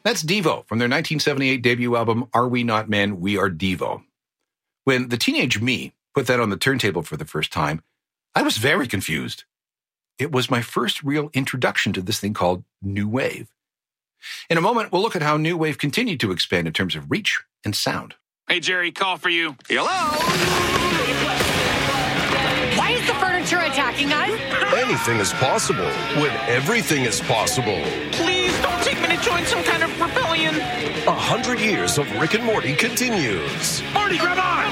That's Devo from their 1978 debut album, Are We Not Men, We Are Devo. When the teenage me put that on the turntable for the first time, I was very confused. It was my first real introduction to this thing called New Wave. In a moment, we'll look at how New Wave continued to expand in terms of reach and sound. Hey, Jerry, call for you. Hello? Why is the furniture attacking us? Anything is possible when everything is possible. Please don't take me to join some kind of rebellion. 100 years of Rick and Morty continues. Marty, grab on!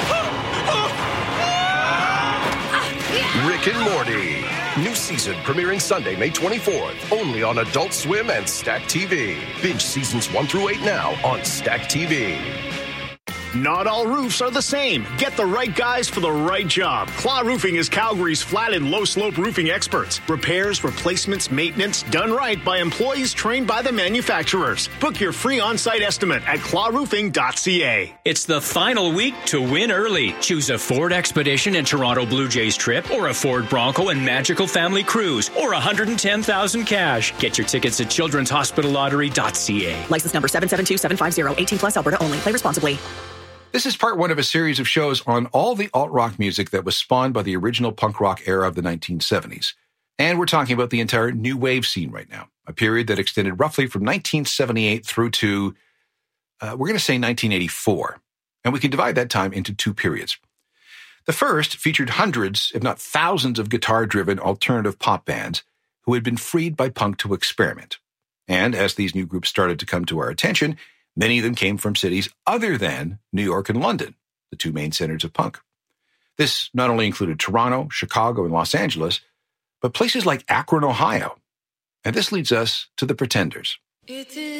Rick and Morty. New season premiering Sunday, May 24th. Only on Adult Swim and Stack TV. Binge seasons 1 through 8 now on Stack TV. Not all roofs are the same. Get the right guys for the right job. Claw Roofing is Calgary's flat and low-slope roofing experts. Repairs, replacements, maintenance, done right by employees trained by the manufacturers. Book your free on-site estimate at clawroofing.ca. It's the final week to win early. Choose a Ford Expedition and Toronto Blue Jays trip, or a Ford Bronco and Magical Family Cruise, or $110,000 cash. Get your tickets at childrenshospitallottery.ca. License number 772750, 18 plus, Alberta only. Play responsibly. This is part one of a series of shows on all the alt-rock music that was spawned by the original punk rock era of the 1970s. And we're talking about the entire new wave scene right now, a period that extended roughly from 1978 through to, we're going to say 1984. And we can divide that time into two periods. The first featured hundreds, if not thousands, of guitar-driven alternative pop bands who had been freed by punk to experiment. And as these new groups started to come to our attention, many of them came from cities other than New York and London, the two main centers of punk. This not only included Toronto, Chicago, and Los Angeles, but places like Akron, Ohio. And this leads us to the Pretenders.